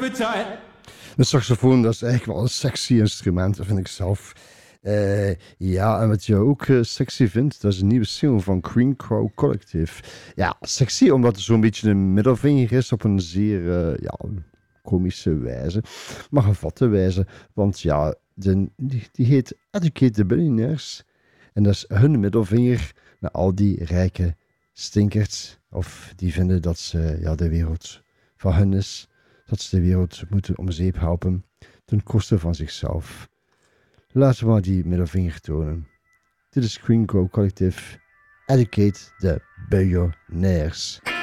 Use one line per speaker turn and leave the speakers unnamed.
appetite.
Een saxofoon, dat is eigenlijk wel een sexy instrument, vind ik zelf. Ja, en wat je ook sexy vindt, dat is een nieuwe single van Green Crow Collective. Ja, sexy omdat het zo'n beetje een middelvinger is op een zeer komische wijze, maar gevatte wijze. Want ja, die heet Educate the Billionaires. En dat is hun middelvinger naar al die rijke stinkers. Of die vinden dat ze de wereld van hun is. Dat ze de wereld moeten om zeep helpen ten koste van zichzelf. Laten we maar die middelvinger tonen. Dit is Green Crow Collective. Educate the Billionaires.